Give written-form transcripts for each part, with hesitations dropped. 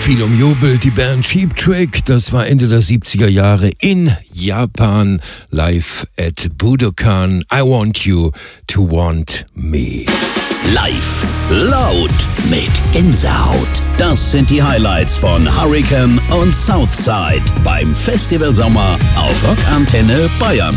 viel umjubelt, die Band Cheap Trick. Das war Ende der 70er Jahre in Japan, live at Budokan. I Want You to Want Me. Live, laut, mit Gänsehaut. Das sind die Highlights von Hurricane und Southside beim Festival Sommer auf Rockantenne Bayern.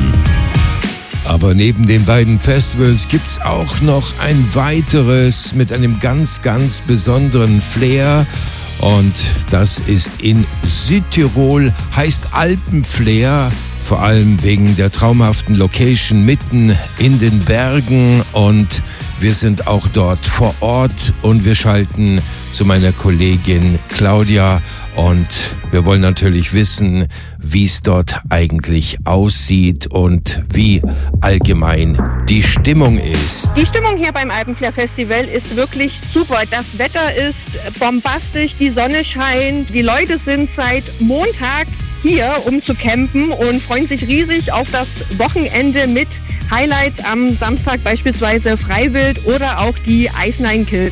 Aber neben den beiden Festivals gibt's auch noch ein weiteres mit einem ganz, ganz besonderen Flair. Und das ist in Südtirol, heißt Alpenflair, vor allem wegen der traumhaften Location mitten in den Bergen. Und wir sind auch dort vor Ort und wir schalten zu meiner Kollegin Claudia und wir wollen natürlich wissen, wie es dort eigentlich aussieht und wie allgemein die Stimmung ist. Die Stimmung hier beim Alpenflair Festival ist wirklich super. Das Wetter ist bombastisch, die Sonne scheint, die Leute sind seit Montag hier, um zu campen und freuen sich riesig auf das Wochenende mit Highlights am Samstag, beispielsweise Freiwild oder auch die Ice Nine Kills.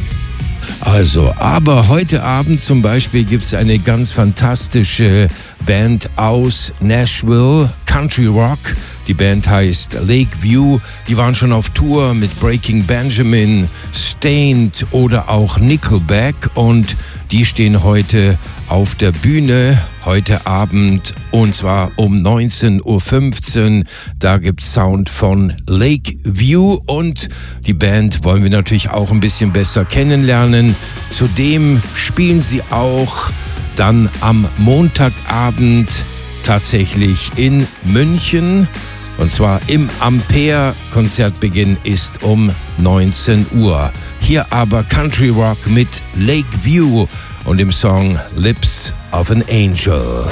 Also, aber heute Abend zum Beispiel gibt's eine ganz fantastische Band aus Nashville, Country Rock. Die Band heißt Lakeview. Die waren schon auf Tour mit Breaking Benjamin, Stained oder auch Nickelback. Und die stehen heute auf der Bühne, heute Abend, und zwar um 19.15 Uhr. Da gibt's Sound von Lakeview und die Band wollen wir natürlich auch ein bisschen besser kennenlernen. Zudem spielen sie auch dann am Montagabend tatsächlich in München. Und zwar im Ampere. Konzertbeginn ist um 19 Uhr. Hier aber Country Rock mit Lakeview und dem Song Lips of an Angel.